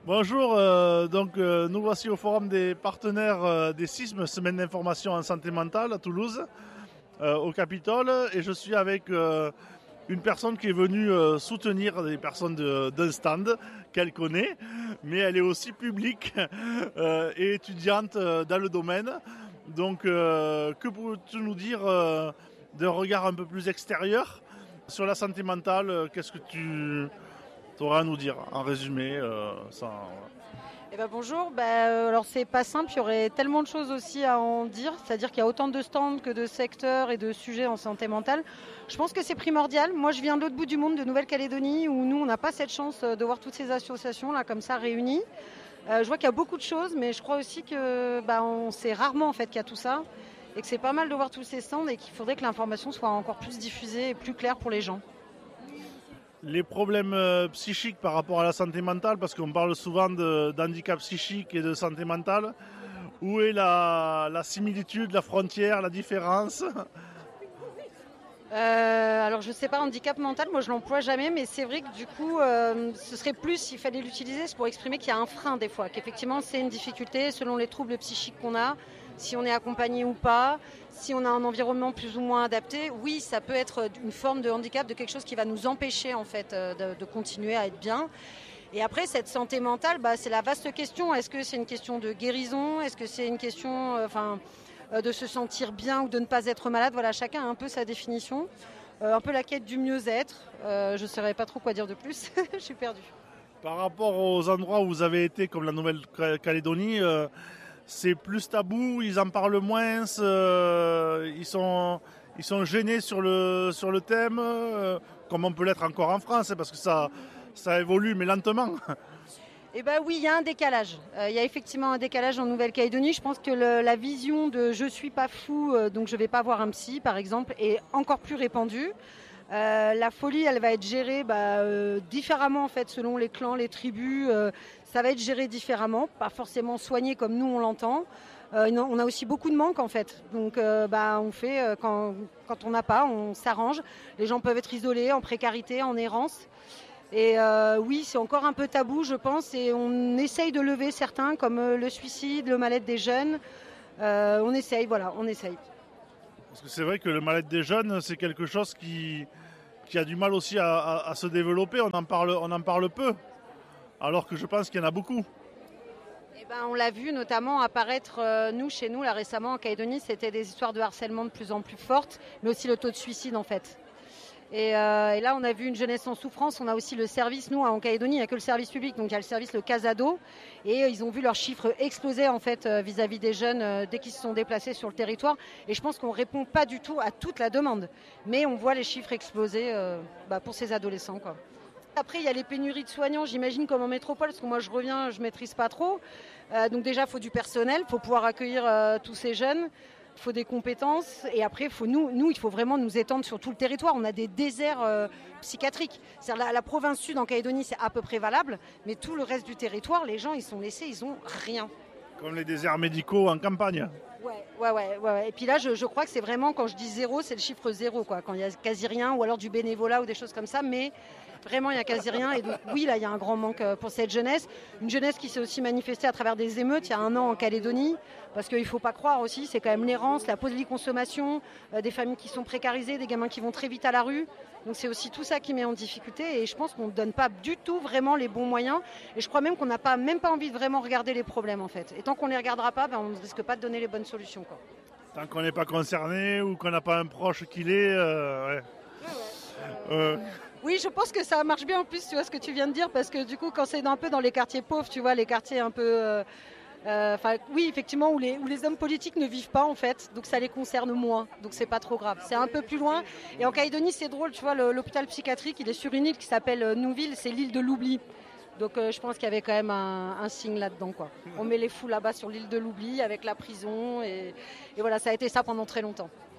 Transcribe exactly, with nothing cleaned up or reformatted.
Bonjour, euh, donc euh, nous voici au forum des partenaires euh, des S I S M, Semaine d'information en santé mentale à Toulouse, euh, au Capitole, et je suis avec euh, une personne qui est venue euh, soutenir des personnes de, d'un stand qu'elle connaît, mais elle est aussi publique euh, et étudiante euh, dans le domaine. Donc euh, que peux-tu nous dire euh, d'un regard un peu plus extérieur sur la santé mentale? Qu'est-ce que tu auras à nous dire en résumé euh, ça, Eh ben bonjour, ben, euh, alors c'est pas simple, il y aurait tellement de choses aussi à en dire, c'est-à-dire qu'il y a autant de stands que de secteurs et de sujets en santé mentale. Je pense que c'est primordial. Moi je viens de l'autre bout du monde, de Nouvelle-Calédonie, où nous on n'a pas cette chance de voir toutes ces associations là comme ça réunies. Euh, je vois qu'il y a beaucoup de choses, mais je crois aussi que ben, on sait rarement en fait qu'il y a tout ça, et que c'est pas mal de voir tous ces stands et qu'il faudrait que l'information soit encore plus diffusée et plus claire pour les gens. Les problèmes euh, psychiques par rapport à la santé mentale, parce qu'on parle souvent de, d'handicap psychique et de santé mentale. Où est la, la similitude, la frontière, la différence? Euh, alors je sais pas, handicap mental, moi je l'emploie jamais, mais c'est vrai que du coup, euh, ce serait plus, s'il fallait l'utiliser, c'est pour exprimer qu'il y a un frein des fois, qu'effectivement c'est une difficulté selon les troubles psychiques qu'on a, si on est accompagné ou pas, si on a un environnement plus ou moins adapté. Oui, ça peut être une forme de handicap, de quelque chose qui va nous empêcher en fait de, de continuer à être bien. Et après, cette santé mentale, bah, c'est la vaste question. Est-ce que c'est une question de guérison? Est-ce que c'est une question, enfin, euh, de se sentir bien ou de ne pas être malade? Voilà, chacun a un peu sa définition. Euh, un peu la quête du mieux-être. Euh, je ne saurais pas trop quoi dire de plus. Je suis perdue. Par rapport aux endroits où vous avez été, comme la Nouvelle-Calédonie, euh, c'est plus tabou, ils en parlent moins, euh, ils, sont, ils sont gênés sur le, sur le thème, euh, comme on peut l'être encore en France, parce que ça, ça évolue, mais lentement. Eh bien oui, il y a un décalage. Euh, il y a effectivement un décalage en Nouvelle-Calédonie. Je pense que le, la vision de « je suis pas fou, euh, donc je vais pas voir un psy », par exemple, est encore plus répandue. Euh, la folie, elle va être gérée bah, euh, différemment en fait, selon les clans, les tribus. Euh, ça va être géré différemment, pas forcément soigné comme nous on l'entend. Euh, on a aussi beaucoup de manques en fait. Donc euh, bah, on fait, euh, quand, quand on n'a pas, on s'arrange. Les gens peuvent être isolés, en précarité, en errance. Et euh, oui, c'est encore un peu tabou, je pense, et on essaye de lever certains, comme euh, le suicide, le mal-être des jeunes. Euh, on essaye, voilà, on essaye. Parce que c'est vrai que le mal-être des jeunes, c'est quelque chose qui, qui a du mal aussi à, à, à se développer. On en parle, on en parle peu, alors que je pense qu'il y en a beaucoup. Eh ben, on l'a vu notamment apparaître, euh, nous, chez nous, là récemment en Calédonie, c'était des histoires de harcèlement de plus en plus fortes, mais aussi le taux de suicide en fait. Et, euh, et là, on a vu une jeunesse en souffrance. On a aussi le service, nous, en Calédonie, il n'y a que le service public. Donc, il y a le service, le Casado. Et euh, ils ont vu leurs chiffres exploser, en fait, euh, vis-à-vis des jeunes euh, dès qu'ils se sont déplacés sur le territoire. Et je pense qu'on ne répond pas du tout à toute la demande. Mais on voit les chiffres exploser euh, bah, pour ces adolescents, quoi. Après, il y a les pénuries de soignants, j'imagine, comme en métropole, parce que moi, je reviens, je ne maîtrise pas trop. Euh, donc déjà, il faut du personnel, il faut pouvoir accueillir euh, tous ces jeunes. Il faut des compétences et après, faut nous, nous, il faut vraiment nous étendre sur tout le territoire. On a des déserts euh, psychiatriques. C'est-à-dire la, la province sud en Calédonie, c'est à peu près valable, mais tout le reste du territoire, les gens, ils sont laissés, ils ont rien. Comme les déserts médicaux en campagne. Ouais, ouais, ouais, ouais. Et puis là, je, je crois que c'est vraiment, quand je dis zéro, c'est le chiffre zéro, quoi. Quand il y a quasi rien, ou alors du bénévolat ou des choses comme ça, mais vraiment, il y a quasi rien. Et donc, oui, là, il y a un grand manque pour cette jeunesse. Une jeunesse qui s'est aussi manifestée à travers des émeutes il y a un an en Calédonie, parce qu'il ne faut pas croire aussi, c'est quand même l'errance, la polyconsommation, euh, des familles qui sont précarisées, des gamins qui vont très vite à la rue. Donc c'est aussi tout ça qui met en difficulté et je pense qu'on ne donne pas du tout vraiment les bons moyens. Et je crois même qu'on n'a pas, même pas envie de vraiment regarder les problèmes en fait. Et tant qu'on ne les regardera pas, ben, on ne risque pas de donner les bonnes solutions, quoi. Tant qu'on n'est pas concerné ou qu'on n'a pas un proche qui l'est, euh, ouais. Ouais, ouais. Euh... Oui, je pense que ça marche bien en plus, tu vois ce que tu viens de dire, parce que du coup, quand c'est un peu dans les quartiers pauvres, tu vois, les quartiers un peu... Euh, euh, oui, effectivement, où les, où les hommes politiques ne vivent pas, en fait, donc ça les concerne moins, donc c'est pas trop grave. C'est un peu plus loin. Et en Calédonie, c'est drôle, tu vois, le, l'hôpital psychiatrique, il est sur une île qui s'appelle Nouville, c'est l'île de l'oubli. Donc euh, je pense qu'il y avait quand même un, un signe là-dedans, quoi. On met les fous là-bas sur l'île de l'oubli avec la prison, et, et voilà, ça a été ça pendant très longtemps.